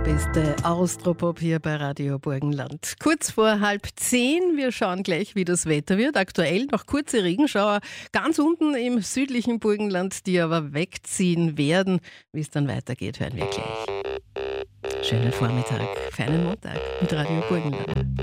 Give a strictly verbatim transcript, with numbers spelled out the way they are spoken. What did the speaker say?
beste Austropop hier bei Radio Burgenland. Kurz vor halb zehn, wir schauen gleich, wie das Wetter wird. Aktuell noch kurze Regenschauer ganz unten im südlichen Burgenland, die aber wegziehen werden. Wie es dann weitergeht, hören wir gleich. Schönen Vormittag, feinen Montag mit Radio Burgenland.